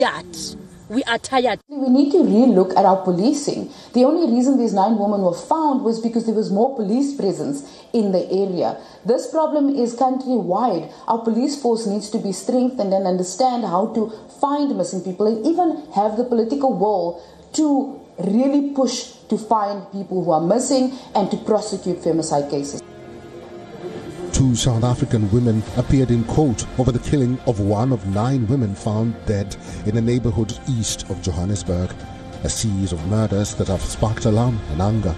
We are tired. We need to relook at our policing. The only reason these 9 women were found was because there was more police presence in the area. This problem is countrywide. Our police force needs to be strengthened and understand how to find missing people and even have the political will to really push to find people who are missing and to prosecute femicide cases. 2 South African women appeared in court over the killing of one of 9 women found dead in a neighborhood east of Johannesburg, a series of murders that have sparked alarm and anger.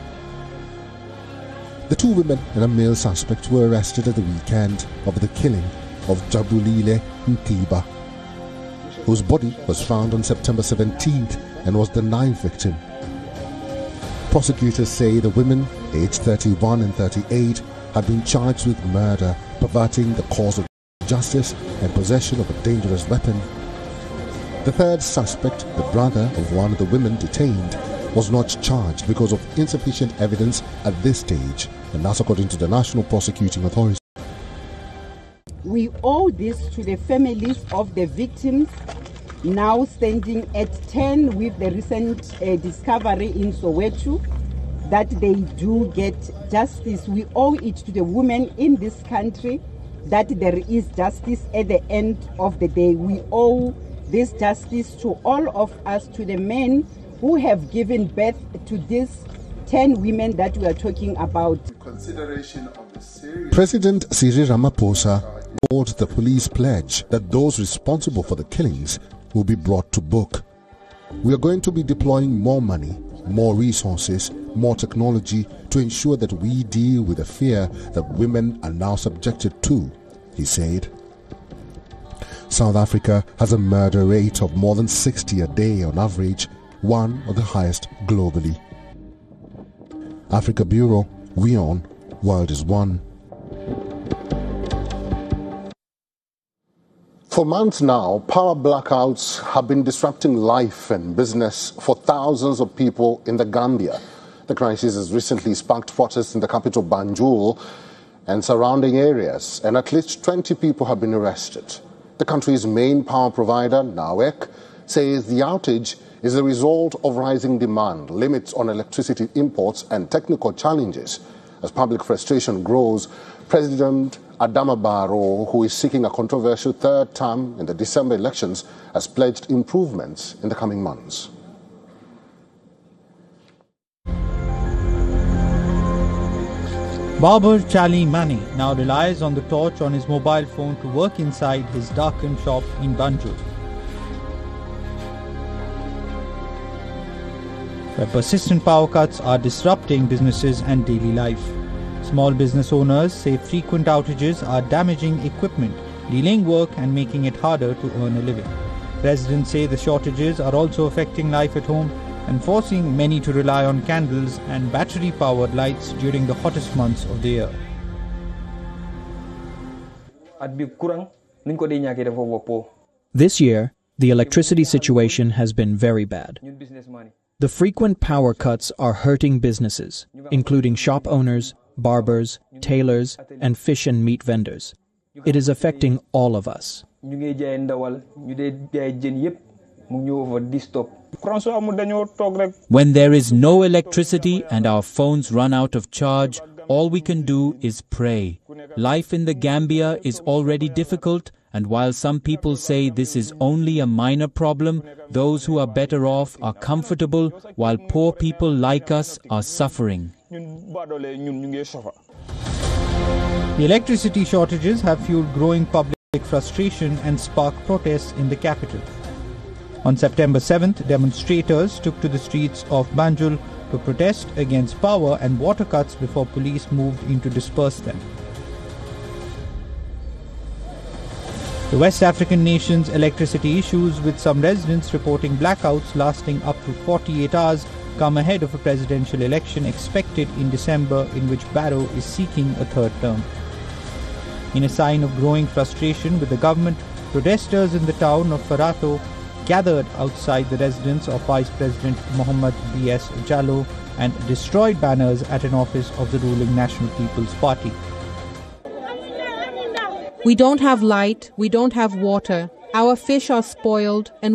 The 2 women and a male suspect were arrested at the weekend over the killing of Jabulile Mtiba, whose body was found on September 17th and was the 9th victim. Prosecutors say the women, aged 31 and 38, had been charged with murder, perverting the cause of justice and possession of a dangerous weapon. The 3rd suspect, the brother of one of the women detained, was not charged because of insufficient evidence at this stage, and that's according to the National Prosecuting Authority. We owe this to the families of the victims, now standing at 10 with the recent discovery in Soweto, that they do get justice. We owe it to the women in this country that there is justice at the end of the day. We owe this justice to all of us, to the men who have given birth to these 10 women that we are talking about. President Cyril Ramaphosa called the police pledge that those responsible for the killings will be brought to book. We are going to be deploying more money, more resources, more technology to ensure that we deal with the fear that women are now subjected to, he said. South Africa has a murder rate of more than 60 a day on average, one of the highest globally. Africa Bureau, WION, World is One. For months now, power blackouts have been disrupting life and business for thousands of people in the Gambia. The crisis has recently sparked protests in the capital Banjul and surrounding areas, and at least 20 people have been arrested. The country's main power provider, NAWEC, says the outage is the result of rising demand, limits on electricity imports, and technical challenges. As public frustration grows, President Adama Barrow, who is seeking a controversial 3rd term in the December elections, has pledged improvements in the coming months. Barber Charlie Mani now relies on the torch on his mobile phone to work inside his darkened shop in Banjul, where persistent power cuts are disrupting businesses and daily life. Small business owners say frequent outages are damaging equipment, delaying work and making it harder to earn a living. Residents say the shortages are also affecting life at home and forcing many to rely on candles and battery-powered lights during the hottest months of the year. This year, the electricity situation has been very bad. The frequent power cuts are hurting businesses, including shop owners, barbers, tailors, and fish and meat vendors. It is affecting all of us. When there is no electricity and our phones run out of charge, all we can do is pray. Life in the Gambia is already difficult, and while some people say this is only a minor problem, those who are better off are comfortable, while poor people like us are suffering. The electricity shortages have fueled growing public frustration and sparked protests in the capital. On September 7th, demonstrators took to the streets of Banjul to protest against power and water cuts before police moved in to disperse them. The West African nation's electricity issues, with some residents reporting blackouts lasting up to 48 hours, come ahead of a presidential election expected in December, in which Barrow is seeking a 3rd term. In a sign of growing frustration with the government, protesters in the town of Farato gathered outside the residence of Vice President Mohamed B.S. Jallow and destroyed banners at an office of the ruling National People's Party. We don't have light, we don't have water, our fish are spoiled, and